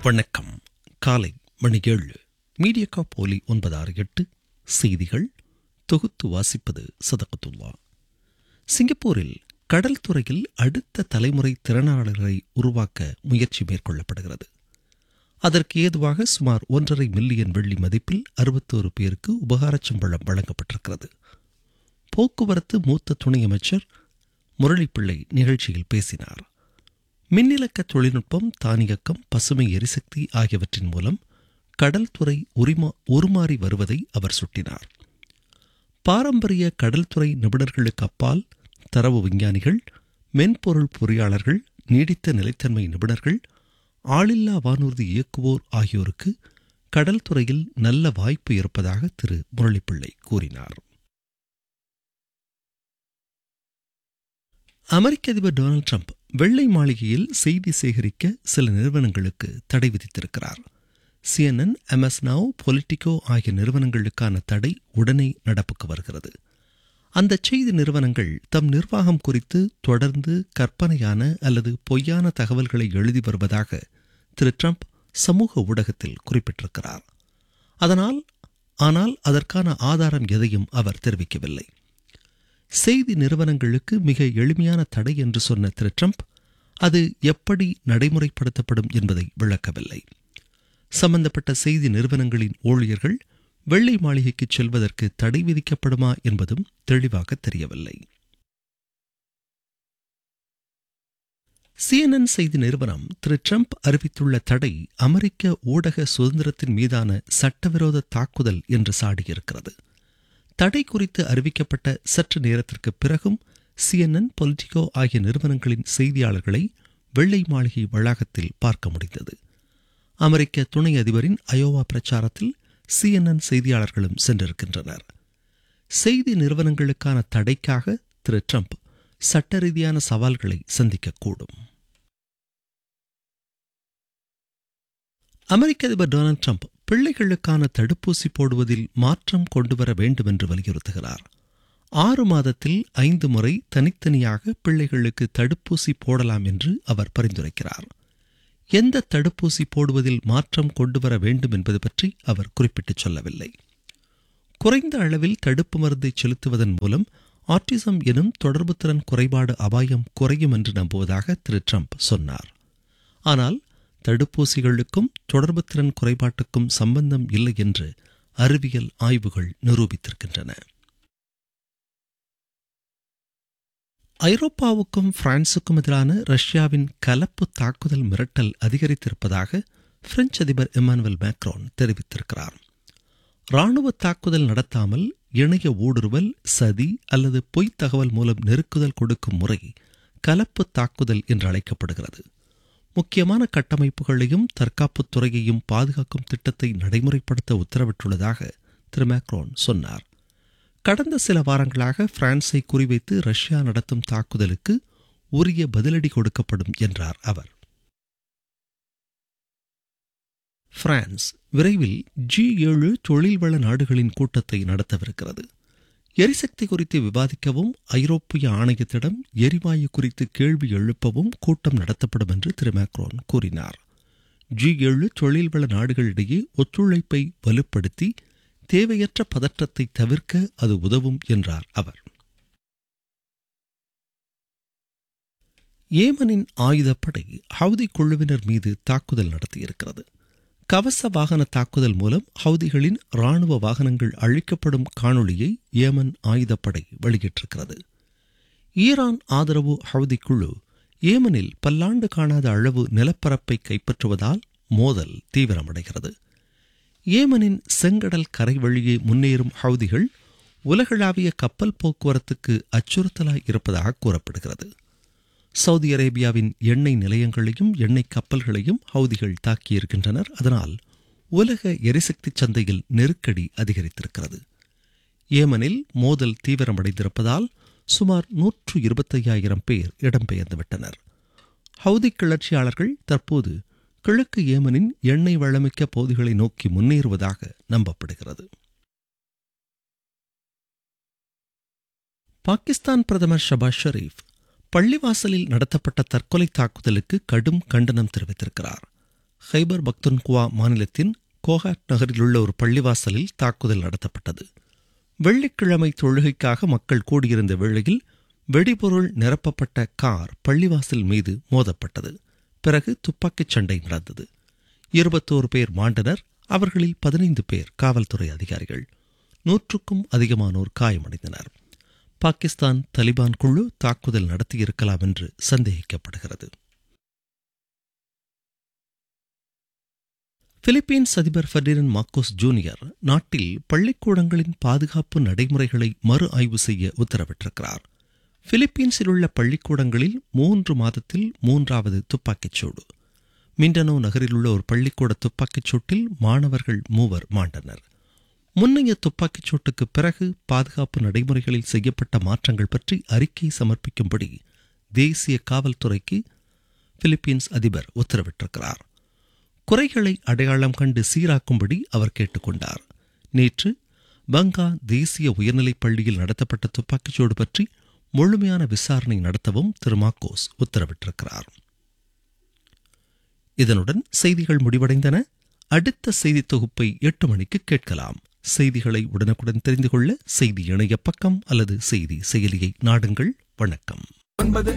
வணக்கம். காலை மணி 7. மீடியாகாப் ஒலி 968 செய்திகள் தொகுத்து வாசிப்பது சதகத்துல்லா. சிங்கப்பூரில் கடல் துறையில் அடுத்த தலைமுறை திறனாளர்களை உருவாக்க முயற்சி மேற்கொள்ளப்படுகிறது. அதற்கு ஏதுவாக சுமார் 1.5 மில்லியன் வெள்ளி மதிப்பில் 61 பேருக்கு உபகாரச் சம்பளம் வழங்கப்பட்டிருக்கிறது. போக்குவரத்து மூத்த துணை அமைச்சர் முரளிப்பிள்ளை நிகழ்ச்சியில் பேசினார். மின்னிலக்க தொழில்நுட்பம், தானியக்கம், பசுமை எரிசக்தி ஆகியவற்றின் மூலம் கடல் துறை உருமாறி வருவதை அவர் சுட்டினார். பாரம்பரிய கடல் துறை நிபுணர்களுக்கு அப்பால் தரவு விஞ்ஞானிகள், மென்பொருள் பொறியாளர்கள், நீடித்த நிலைத்தன்மை நிபுணர்கள், ஆளில்லா வானூர்தி இயக்குவோர் ஆகியோருக்கு கடல் துறையில் நல்ல வாய்ப்பு இருப்பதாக திரு முரளிப்பிள்ளை கூறினார். அமெரிக்க அதிபர் டொனால்ட் ட்ரம்ப் வெள்ளை மாளிகையில் செய்தி சேகரிக்க சில நிறுவனங்களுக்கு தடை விதித்திருக்கிறார். CNN, MS Now, பொலிட்டிகோ ஆகிய நிறுவனங்களுக்கான தடை உடனே நடப்புக்கு வருகிறது. அந்த செய்தி நிறுவனங்கள் தம் நிர்வாகம் குறித்து தொடர்ந்து கற்பனையான அல்லது பொய்யான தகவல்களை எழுதி வருவதாக திரு ட்ரம்ப் சமூக ஊடகத்தில் குறிப்பிட்டிருக்கிறார். ஆனால் அதற்கான ஆதாரம் எதையும் அவர் தெரிவிக்கவில்லை. செய்தி நிறுவனங்களுக்கு மிக எளிமையான தடை என்று சொன்ன திரு ட்ரம்ப் அது எப்படி நடைமுறைப்படுத்தப்படும் என்பதை விளக்கவில்லை. சம்பந்தப்பட்ட செய்தி நிறுவனங்களின் ஊழியர்கள் வெள்ளை மாளிகைக்கு செல்வதற்கு தடை விதிக்கப்படுமா என்பதும் தெளிவாக தெரியவில்லை. CNN செய்தி நிறுவனம் திரு ட்ரம்ப் அறிவித்துள்ள தடை அமெரிக்க ஊடக சுதந்திரத்தின் மீதான சட்டவிரோத தாக்குதல் என்று சாடியிருக்கிறது. தடை குறித்து அறிவிக்கப்பட்ட சற்று நேரத்திற்கு பிறகும் CNN, பொலிட்டிகோ ஆகிய நிறுவனங்களின் செய்தியாளர்களை வெள்ளை மாளிகை வளாகத்தில் பார்க்க முடிந்தது. அமெரிக்க துணை அதிபரின் அயோவா பிரச்சாரத்தில் CNN செய்தியாளர்களும் சென்றிருக்கின்றனர். செய்தி நிறுவனங்களுக்கான தடைக்காக திரு ட்ரம்ப் சட்ட ரீதியான சவால்களை சந்திக்கக்கூடும். அமெரிக்க அதிபர் டொனால்ட் ட்ரம்ப் பிள்ளைகளுக்கான தடுப்பூசி போடுவதில் மாற்றம் கொண்டுவர வேண்டும் என்று வலியுறுத்துகிறார். 6 மாதத்தில் 5 முறை தனித்தனியாக பிள்ளைகளுக்கு தடுப்பூசி போடலாம் என்று அவர் பரிந்துரைக்கிறார். எந்த தடுப்பூசி போடுவதில் மாற்றம் கொண்டுவர வேண்டும் என்பது பற்றி அவர் குறிப்பிட்டு சொல்லவில்லை. குறைந்த அளவில் தடுப்பு மருந்தை செலுத்துவதன் மூலம் ஆட்டிசம் எனும் தொடர்பு திறன் குறைபாடு அபாயம் குறையும் என்று நம்புவதாக திரு ட்ரம்ப் சொன்னார். ஆனால் தடுப்பூசிகளுக்கும் தொடர்பு திறன் குறைபாட்டுக்கும் சம்பந்தம் இல்லை என்று அறிவியல் ஆய்வுகள் நிரூபித்திருக்கின்றன. ஐரோப்பாவுக்கும் பிரான்சுக்கும் எதிரான ரஷ்யாவின் கலப்பு தாக்குதல் மிரட்டல் அதிகரித்திருப்பதாக பிரெஞ்சு அதிபர் இமானுவேல் மேக்ரான் தெரிவித்திருக்கிறார். இராணுவ தாக்குதல் நடத்தாமல் இணைய ஊடுருவல், சதி அல்லது பொய்த் தகவல் மூலம் நெருக்குதல் கொடுக்கும் முறை கலப்பு தாக்குதல் என்று அழைக்கப்படுகிறது. முக்கியமான கட்டமைப்புகளையும் தற்காப்புத் துறையையும் பாதுகாக்கும் திட்டத்தை நடைமுறைப்படுத்த உத்தரவிட்டுள்ளதாக திரு மேக்ரான் சொன்னார். கடந்த சில வாரங்களாக பிரான்ஸை குறிவைத்து ரஷ்யா நடத்தும் தாக்குதலுக்கு உரிய பதிலடி கொடுக்கப்படும் என்றார் அவர். பிரான்ஸ் விரைவில் G7 தொழில்வள நாடுகளின் கூட்டத்தை நடத்தவிருக்கிறது. எரிசக்தி குறித்து விவாதிக்கவும் ஐரோப்பிய ஆணையத்திடம் எரிவாயு குறித்து கேள்வி எழுப்பவும் கூட்டம் நடத்தப்படும் என்று திரு மேக்ரான் கூறினார். G7 தொழில்வள நாடுகளிடையே ஒத்துழைப்பை வலுப்படுத்தி தேவையற்ற பதற்றத்தை தவிர்க்க அது உதவும் என்றார் அவர். ஏமனின் ஆயுதப்படை ஹவுதி குழுவினர் மீது தாக்குதல் நடத்தியிருக்கிறது. கவச வாகன தாக்குதல் மூலம் ஹவுதிகளின் இராணுவ வாகனங்கள் அழிக்கப்படும் காணொளியை ஏமன் ஆயுதப்படை வெளியிட்டிருக்கிறது. ஈரான் ஆதரவு ஹவுதி குழு ஏமனில் பல்லாண்டு காணாத அளவு நிலப்பரப்பை கைப்பற்றுவதால் மோதல் தீவிரமடைகிறது. ஏமனின் செங்கடல் கரை வழியே முன்னேறும் ஹவுதிகள் உலகளாவிய கப்பல் போக்குவரத்துக்கு அச்சுறுத்தலாய் இருப்பதாக கூறப்படுகிறது. சவுதி அரேபியாவின் எண்ணெய் நிலையங்களையும் எண்ணெய் கப்பல்களையும் ஹவுதிகள் தாக்கியிருக்கின்றனர். அதனால் உலக எரிசக்தி சந்தையில் நெருக்கடி அதிகரித்திருக்கிறது. ஏமனில் மோதல் தீவிரமடைந்திருப்பதால் சுமார் 125,000 பேர் இடம்பெயர்ந்துவிட்டனர். ஹவுதி கிளர்ச்சியாளர்கள் தற்போது கிழக்கு ஏமனின் எண்ணெய் வளமிக்க பகுதிகளை நோக்கி முன்னேறுவதாக நம்பப்படுகிறது. பாகிஸ்தான் பிரதமர் ஷபாஸ் ஷெரீப் பள்ளிவாசலில் நடத்தப்பட்ட தற்கொலை தாக்குதலுக்கு கடும் கண்டனம் தெரிவித்திருக்கிறார். ஹைபர் பக்துன்குவா மாநிலத்தின் கோஹாட் நகரில் உள்ள ஒரு பள்ளிவாசலில் தாக்குதல் நடத்தப்பட்டது. வெள்ளிக்கிழமை தொழுகைக்காக மக்கள் கூடியிருந்த வேளையில் வெடிபொருள் நிரப்பப்பட்ட கார் பள்ளிவாசல் மீது மோதப்பட்டது. பிறகு துப்பாக்கிச் சண்டை நடந்தது. 21 பேர் மாண்டனர். அவர்களில் 15 பேர் காவல்துறை அதிகாரிகள். 100க்கும் அதிகமானோர் காயமடைந்தனர். பாகிஸ்தான் தலிபான் குழு தாக்குதல் நடத்தியிருக்கலாம் என்று சந்தேகிக்கப்படுகிறது. பிலிப்பீன்ஸ் அதிபர் ஃபெர்டினண்ட் மார்க்கோஸ் ஜூனியர் நாட்டில் பள்ளிக்கூடங்களின் பாதுகாப்பு நடைமுறைகளை மறு ஆய்வு செய்ய உத்தரவிட்டிருக்கிறார். பிலிப்பீன்ஸில் உள்ள பள்ளிக்கூடங்களில் 3 மாதத்தில் 3வது துப்பாக்கிச்சூடு. மிண்டனோ நகரில் உள்ள ஒரு பள்ளிக்கூட துப்பாக்கிச் சூட்டில் மாணவர்கள் 3 மாண்டனர். முன்னைய துப்பாக்கிச் சூட்டுக்கு பிறகு பாதுகாப்பு நடைமுறைகளில் செய்யப்பட்ட மாற்றங்கள் பற்றி அறிக்கை சமர்ப்பிக்கும்படி தேசிய காவல்துறைக்கு பிலிப்பீன்ஸ் அதிபர் உத்தரவிட்டிருக்கிறார். குறைகளை அடையாளம் கண்டு சீராக்கும்படி அவர் கேட்டுக்கொண்டார். நேற்று பங்கா தேசிய உயர்நிலைப் பள்ளியில் நடத்தப்பட்ட துப்பாக்கிச்சூடு பற்றி முழுமையான விசாரணை நடத்தவும் திரு மார்க்கோஸ் உத்தரவிட்டிருக்கிறார். இதனுடன் செய்திகள் முடிவடைந்தன. அடுத்த செய்தி தொகுப்பை 8 மணிக்கு கேட்கலாம். செய்திகளை உடனுக்குடன் தெரிந்து கொள்ள செய்தி இணைய பக்கம் அல்லது செய்தி செயலியை நாடுங்கள். வணக்கம்.